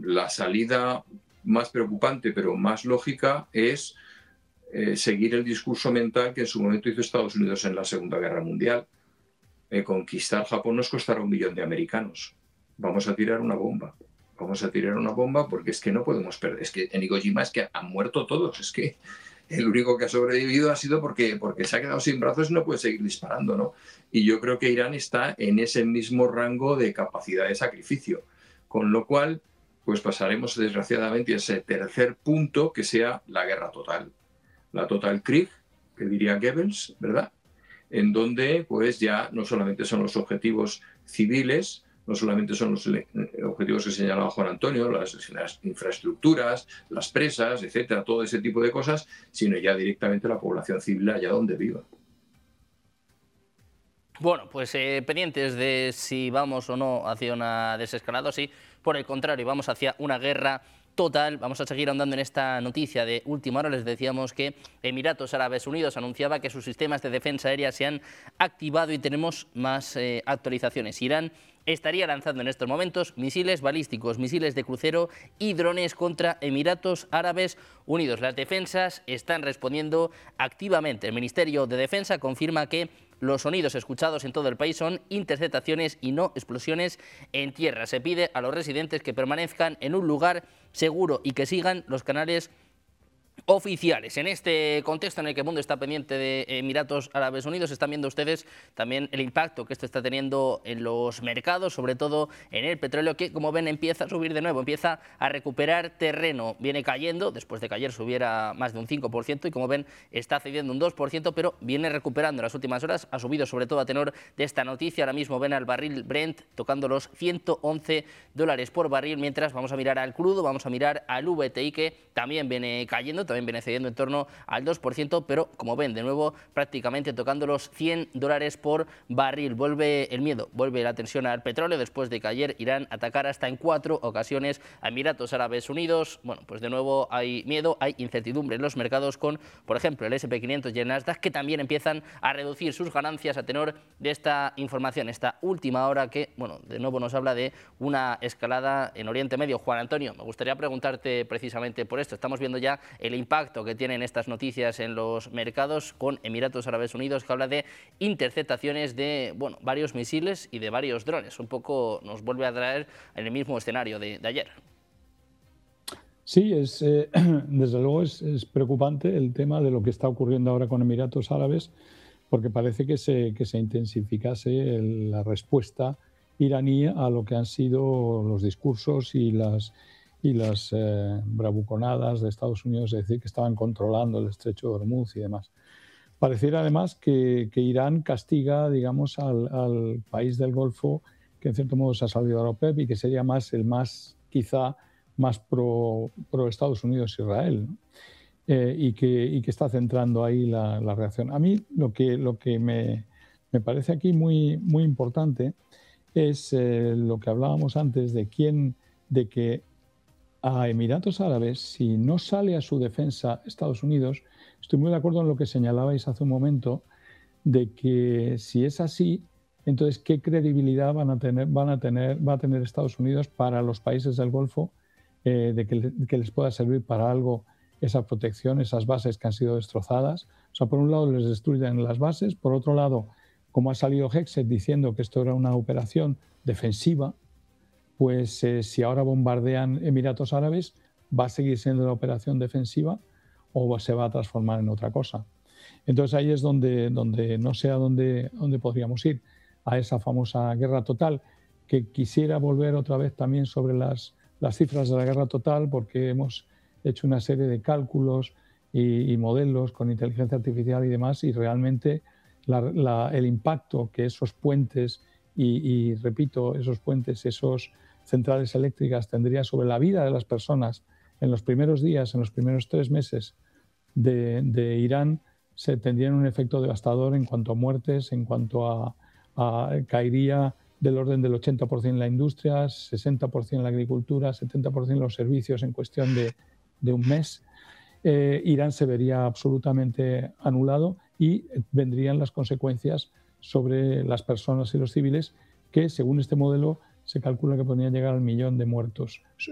la salida más preocupante, pero más lógica, es seguir el discurso mental que en su momento hizo Estados Unidos en la Segunda Guerra Mundial. Conquistar Japón nos costará 1 millón de americanos. Vamos a tirar una bomba. Vamos a tirar una bomba porque es que no podemos perder. Es que en Iwo Jima es que han muerto todos. Es que el único que ha sobrevivido ha sido porque se ha quedado sin brazos y no puede seguir disparando, ¿no? Y yo creo que Irán está en ese mismo rango de capacidad de sacrificio. Con lo cual, pues pasaremos desgraciadamente a ese tercer punto, que sea la guerra total. La Total Krieg, que diría Goebbels, ¿verdad? En donde pues ya no solamente son los objetivos civiles, no solamente son los objetivos que señalaba Juan Antonio, las infraestructuras, las presas, etcétera, todo ese tipo de cosas, sino ya directamente la población civil allá donde viva. Bueno, pues pendientes de si vamos o no hacia una desescalada, sí, por el contrario, vamos hacia una guerra total. Vamos a seguir ahondando en esta noticia de última hora. Les decíamos que Emiratos Árabes Unidos anunciaba que sus sistemas de defensa aérea se han activado y tenemos más actualizaciones. Irán estaría lanzando en estos momentos misiles balísticos, misiles de crucero y drones contra Emiratos Árabes Unidos. Las defensas están respondiendo activamente. El Ministerio de Defensa confirma que los sonidos escuchados en todo el país son interceptaciones y no explosiones en tierra. Se pide a los residentes que permanezcan en un lugar seguro y que sigan los canales oficiales. En este contexto en el que el mundo está pendiente de Emiratos Árabes Unidos, están viendo ustedes también el impacto que esto está teniendo en los mercados, sobre todo en el petróleo, que como ven empieza a subir de nuevo, empieza a recuperar terreno. Viene cayendo, después de que ayer subiera más de un 5%, y como ven está cediendo un 2%, pero viene recuperando en las últimas horas. Ha subido sobre todo a tenor de esta noticia. Ahora mismo ven al barril Brent tocando los $111 por barril, mientras vamos a mirar al crudo, vamos a mirar al VTI, que también viene cayendo, también viene cediendo en torno al 2%, pero como ven, de nuevo prácticamente tocando los $100 por barril. Vuelve el miedo, vuelve la tensión al petróleo después de que ayer Irán atacara hasta en 4 ocasiones a Emiratos Árabes Unidos. Bueno, pues de nuevo hay miedo, hay incertidumbre en los mercados con, por ejemplo, el S&P 500 y el Nasdaq, que también empiezan a reducir sus ganancias a tenor de esta información, esta última hora que, bueno, de nuevo nos habla de una escalada en Oriente Medio. Juan Antonio, me gustaría preguntarte precisamente por esto. Estamos viendo ya el impacto que tienen estas noticias en los mercados con Emiratos Árabes Unidos, que habla de interceptaciones de varios misiles y de varios drones. Un poco nos vuelve a traer en el mismo escenario de ayer. Sí, desde luego es preocupante el tema de lo que está ocurriendo ahora con Emiratos Árabes, porque parece que se intensificase la respuesta iraní a lo que han sido los discursos y las bravuconadas de Estados Unidos, es decir, que estaban controlando el estrecho de Hormuz y demás. Pareciera además que Irán castiga, digamos, al país del Golfo que en cierto modo se ha salido de la OPEP y que sería quizá más pro Estados Unidos Israel, ¿no? Y que está centrando ahí la reacción. A mí lo que me parece aquí muy, muy importante es lo que hablábamos antes de que a Emiratos Árabes, si no sale a su defensa Estados Unidos, estoy muy de acuerdo en lo que señalabais hace un momento, de que si es así, entonces ¿qué credibilidad va a tener Estados Unidos para los países del Golfo, de que les pueda servir para algo esa protección, esas bases que han sido destrozadas? O sea, por un lado les destruyen las bases, por otro lado, como ha salido Hexet diciendo que esto era una operación defensiva, pues si ahora bombardean Emiratos Árabes, ¿va a seguir siendo una operación defensiva o se va a transformar en otra cosa? Entonces ahí es donde no sé a dónde podríamos ir, a esa famosa guerra total, que quisiera volver otra vez también sobre las cifras de la guerra total, porque hemos hecho una serie de cálculos y modelos con inteligencia artificial y demás, y realmente el impacto que esos puentes y repito, esos puentes, esos centrales eléctricas tendría sobre la vida de las personas en los primeros días, en los primeros 3 meses de Irán, se tendría un efecto devastador en cuanto a muertes, en cuanto caería del orden del 80% en la industria, 60% en la agricultura, 70% en los servicios en cuestión de un mes. Irán se vería absolutamente anulado y vendrían las consecuencias sobre las personas y los civiles, que según este modelo se calcula que podrían llegar al 1.000.000 de muertos.